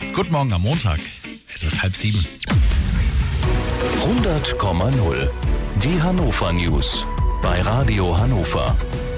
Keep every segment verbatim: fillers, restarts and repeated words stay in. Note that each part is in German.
Guten Morgen am Montag. Es ist halb sieben. hundert Komma null. Die Hannover News bei Radio Hannover.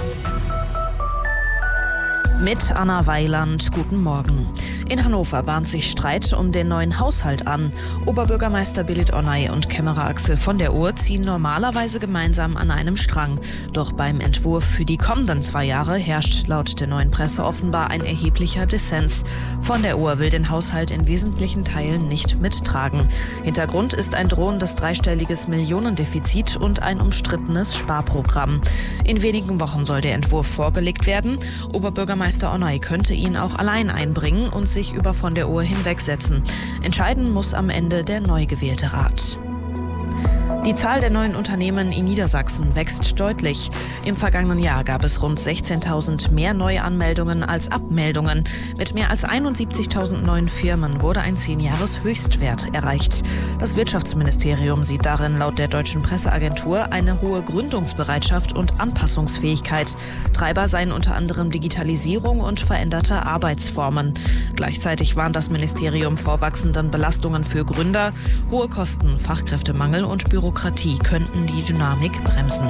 Mit Anna Weiland, guten Morgen. In Hannover bahnt sich Streit um den neuen Haushalt an. Oberbürgermeister Belit Onay und Kämmerer Axel von der Ohr ziehen normalerweise gemeinsam an einem Strang. Doch beim Entwurf für die kommenden zwei Jahre herrscht laut der neuen Presse offenbar ein erheblicher Dissens. Von der Ohr will den Haushalt in wesentlichen Teilen nicht mittragen. Hintergrund ist ein drohendes dreistelliges Millionendefizit und ein umstrittenes Sparprogramm. In wenigen Wochen soll der Entwurf vorgelegt werden. Oberbürgermeister Onay könnte ihn auch allein einbringen und sich über von der Ohr hinwegsetzen. Entscheiden muss am Ende der neu gewählte Rat. Die Zahl der neuen Unternehmen in Niedersachsen wächst deutlich. Im vergangenen Jahr gab es rund sechzehntausend mehr Neuanmeldungen als Abmeldungen. Mit mehr als einundsiebzigtausend neuen Firmen wurde ein zehn-Jahres-Höchstwert erreicht. Das Wirtschaftsministerium sieht darin laut der deutschen Presseagentur eine hohe Gründungsbereitschaft und Anpassungsfähigkeit. Treiber seien unter anderem Digitalisierung und veränderte Arbeitsformen. Gleichzeitig warnt das Ministerium vor wachsenden Belastungen für Gründer. Hohe Kosten, Fachkräftemangel und Bürokratie könnten die Dynamik bremsen.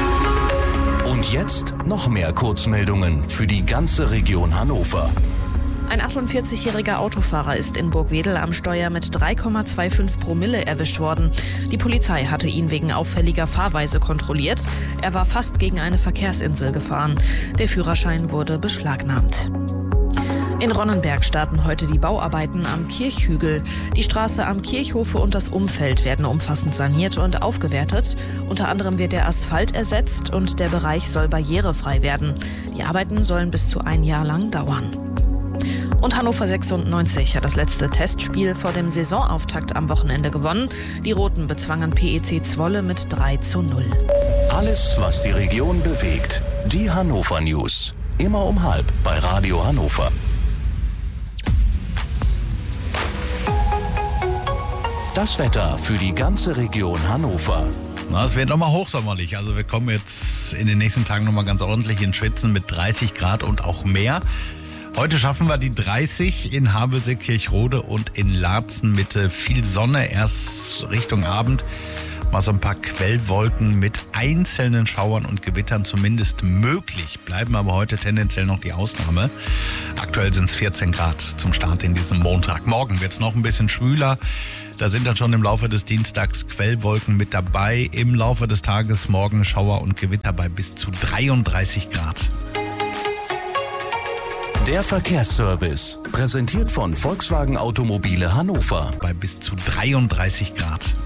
Und jetzt noch mehr Kurzmeldungen für die ganze Region Hannover. Ein achtundvierzigjähriger Autofahrer ist in Burgwedel am Steuer mit drei Komma fünfundzwanzig Promille erwischt worden. Die Polizei hatte ihn wegen auffälliger Fahrweise kontrolliert. Er war fast gegen eine Verkehrsinsel gefahren. Der Führerschein wurde beschlagnahmt. In Ronnenberg starten heute die Bauarbeiten am Kirchhügel. Die Straße am Kirchhofe und das Umfeld werden umfassend saniert und aufgewertet. Unter anderem wird der Asphalt ersetzt und der Bereich soll barrierefrei werden. Die Arbeiten sollen bis zu ein Jahr lang dauern. Und Hannover sechsundneunzig hat das letzte Testspiel vor dem Saisonauftakt am Wochenende gewonnen. Die Roten bezwangen P E C Zwolle mit drei zu null. Alles, was die Region bewegt. Die Hannover News. Immer um halb bei Radio Hannover. Das Wetter für die ganze Region Hannover. Na, es wird nochmal hochsommerlich. Also wir kommen jetzt in den nächsten Tagen nochmal ganz ordentlich ins Schwitzen mit dreißig Grad und auch mehr. Heute schaffen wir die dreißig in Havelse, Kirchrode und in Laatzen mit viel Sonne. Erst Richtung Abend mal so ein paar Quellwolken mit einzelnen Schauern und Gewittern zumindest möglich. Bleiben aber heute tendenziell noch die Ausnahme. Aktuell sind es vierzehn Grad zum Start in diesem Montag. Morgen wird es noch ein bisschen schwüler. Da sind dann schon im Laufe des Dienstags Quellwolken mit dabei. Im Laufe des Tages morgen Schauer und Gewitter bei bis zu dreiunddreißig Grad. Der Verkehrsservice, präsentiert von Volkswagen Automobile Hannover. Bei bis zu dreiunddreißig Grad.